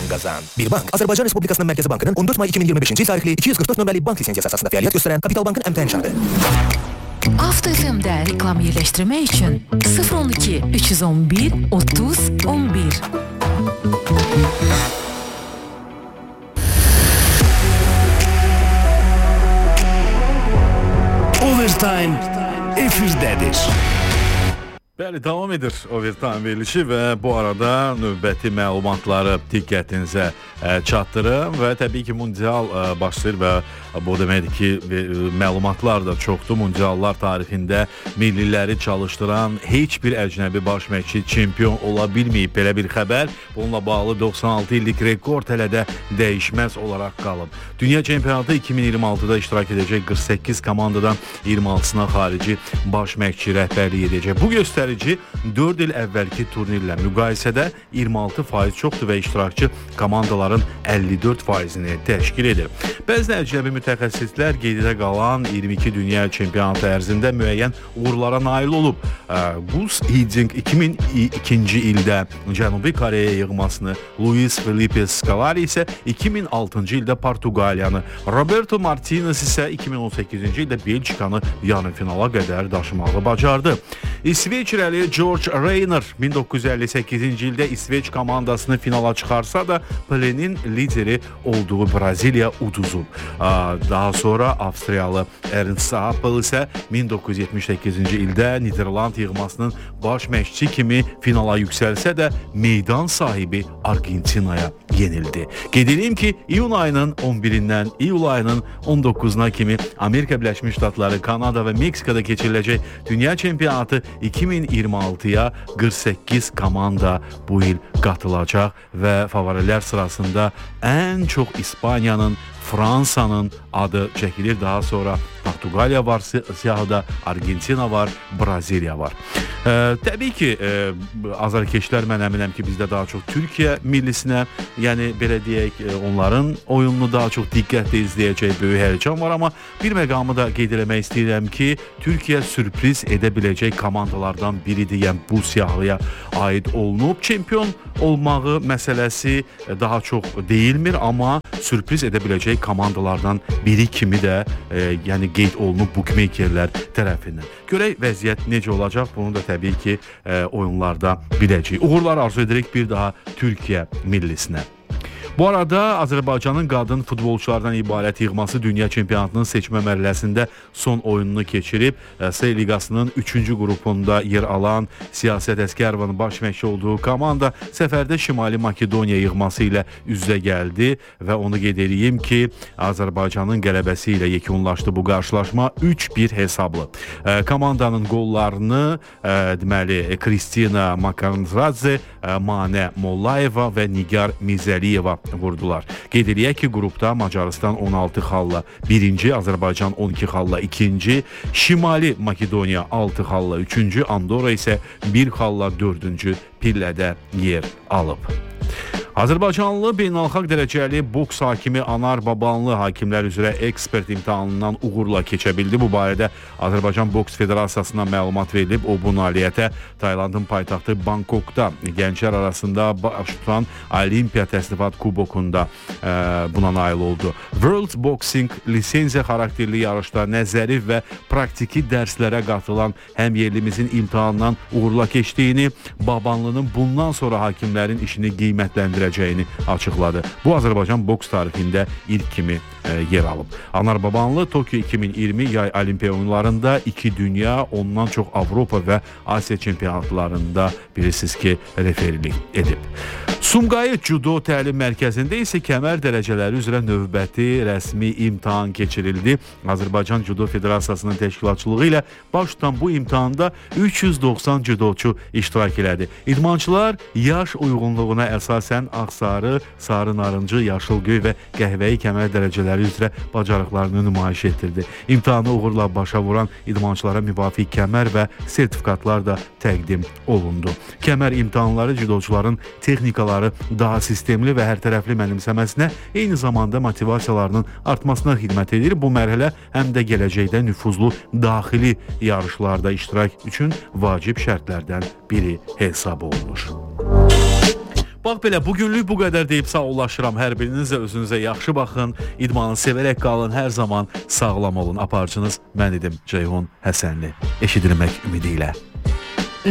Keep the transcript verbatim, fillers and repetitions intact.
qazan. Bir bank, Azərbaycan Respublikasının Mərkəzi Bankının on dörd may iki min iyirmi beşinci il tarixli iki yüz qırx dörd nömrəli bank lisenziyası əsasında fəaliyyət göstərən Kapital Bankın əmtəh nişanıdır. Avto F M-də reklam yerləşdirmək üçün sıfır on iki üç yüz on bir otuz on bir. Overtime efirdədir. Bəli, davam edir Overtime verilişi və bu arada növbəti məlumatları diqqətinizə ə, çatdırım və təbii ki, mundial ə, başlayır və bu deməkdir ki, və, ə, məlumatlar da çoxdur. Mundiallar tarixində milliləri çalışdıran heç bir əcnəbi baş məşqçi çempion ola bilməyib. Belə bir xəbər. Bununla bağlı doxsan altı illik rekord hələ də dəyişməz olaraq qalıb. Dünya çempionatı iki min iyirmi altıda iştirak edəcək qırx səkkiz komandadan iyirmi altısına xarici baş məşqçi rəhbərlik edəcək. Bu göstərici dörd il əvvəlki turnirlə müqayisədə iyirmi altı faiz çoxdur və iştirakçı komandaların əlli dörd faizini təşkil edir. Bəzi əcnəbi mütəxəssislər qeydidə qalan iyirmi iki dünya çempionatı ərzində müəyyən uğurlara nail olub. Gus Hiddink iki min ikinci ildə Cənubi Koreya yığmasını, Luis Felipe Scolari isə iki min altıncı ildə Portuqaliyanı, Roberto Martinez isə iki min on səkkizinci ildə Belçikanı yarı finala qədər daşımağı bacardı. İsveçrəli George Rayner min doqquz yüz əlli səkkizinci ildə İsveç komandasını finala çıxarsa da Pelenin lideri olduğu Braziliya uduzub. Daha sonra Avstriyalı Ernst Happel isə min doqquz yüz yetmiş səkkizinci ildə Niderland yığmasının baş məşqçi kimi finala yüksəlsə də meydan sahibi Argentinaya yenildi. Qeyd edeyim ki, iyun ayının on birindən iyul ayının on doqquzuna kimi Amerika Birləşmiş Ştatları, Kanada və Meksikada keçiriləcək dünya çempionatı iki min iyirmi altıya qırx səkkiz komanda bu il qatılacaq və favorilər sırasında ən çox İspaniyanın, Fransanın adı çəkilir. Daha sonra Portuqaliya var siyahıda, Argentina var, Braziliya var. Ee, təbii ki, e, azarkeşlər mən əminəm ki, bizdə daha çox Türkiyə millisinə, yəni belə deyək, onların oyununu daha çox diqqətlə izləyəcək böyük həyəcan var, amma bir məqamı da qeyd eləmək istəyirəm ki, Türkiyə sürpriz edə biləcək komandalardan biridir, yəni bu siyahıya aid olunub. Çempion olmağı məsələsi daha çox deyilmir, amma sürpriz edə biləcək komandalardan biri kimi də e, yəni qeyd olunub bukmeykerlər tərəfindən. Görək vəziyyət necə olacaq, bunu da təbii ki e, oyunlarda biləcəyik. Uğurlar arzu edirik bir daha Türkiyə millisinə. Bu arada Azərbaycanın qadın futbolçulardan ibarət yığması dünya çempionatının seçmə mərhələsində son oyununu keçirib. S liqasının üçüncü qrupunda yer alan Siyasət Əskərovanın baş məşqçi olduğu komanda səfərdə Şimali Makedoniya yığması ilə üz-üzə gəldi və onu qeyd edeyim ki, Azərbaycanın qələbəsi ilə yekunlaşdı bu qarşılaşma üç bir hesablı. Komandanın qollarını deməli Kristina Makanradze, Manə Mollayeva və Nigar Mizəliyeva vurdular. Qeyd edək ki, qrupda Macarıstan on altı xalla birinci, Azərbaycan on iki xalla ikinci, Şimali Makedoniya altı xalla üçüncü, Andorra isə bir xalla dördüncü pillədə yer alıb. Azərbaycanlı beynəlxalq dərəcəli boks hakimi Anar Babanlı hakimlər üzrə ekspert imtahanından uğurla keçə bildi. Bu barədə Azərbaycan Boks Federasiyasına məlumat verilib. O bu nailiyyətə Taylandın paytaxtı Bangkokda gənclər arasında baş tutan Olimpiya Təsnifat Kubokunda e, buna nail oldu. World Boxing lisenziya xarakterli yarışda nəzəri və praktiki dərslərə qatılan həm yerlimizin imtahandan uğurla keçdiyini, Babanlının bundan sonra hakimlərin işini qiymətləndirəcəyini açıqladı. Bu Azərbaycan boks tarixində ilk kimi e, yer alıb. Anar Babanlı Tokyo iki min iyirmi yay olimpiya oyunlarında iki dünya, ondan çox Avropa və Asiya çempionatlarında bilirsiniz ki, referilik edib. Sumqayıt Judo Təlim Mərkəzində isə kəmər dərəcələri üzrə növbəti rəsmi imtahan keçirildi. Azərbaycan Judo Federasiyasının təşkilatçılığı ilə baş tutan bu imtahanda üç yüz doxsan judoçu iştirak elədi. İdmançılar yaş uyğunluğuna əsasən ağ-sarı, sarı narıncı, yaşıl göy və qəhvəyi kəmər dərəcələri üzrə bacarıqlarını nümayiş etdirdi. İmtahanı uğurla başa vuran idmançılara müvafiq kəmər və sertifikatlar da təqdim olundu. Kəmər imtahanları judoçuların texnikaları daha sistemli və hərtərəfli mənimsəməsinə, eyni zamanda motivasiyalarının artmasına xidmət edir. Bu mərhələ həm də gələcəkdə nüfuzlu daxili yarışlarda iştirak üçün vacib şərtlərdən biri hesab olunur. Bax belə, bugünlük bu qədər deyib sağollaşıram. Hər birinizə özünüzə yaxşı baxın. İdmanı sevərək qalın. Hər zaman sağlam olun. Aparıcınız mən idim Ceyhun Həsənli. Eşidilmək ümidi ilə.